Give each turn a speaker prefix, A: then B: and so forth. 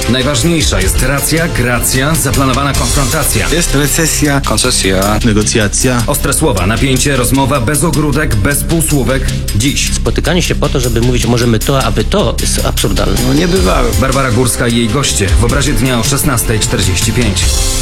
A: Najważniejsza jest racja, gracja, zaplanowana konfrontacja.
B: Jest recesja, koncesja, negocjacja.
A: Ostre słowa, napięcie, rozmowa bez ogródek, bez półsłówek. Dziś.
C: Spotykanie się po to, żeby mówić możemy to, aby to, jest absurdalne.
B: No niebywałe.
A: Barbara Górska i jej goście w obrazie dnia o 16:45.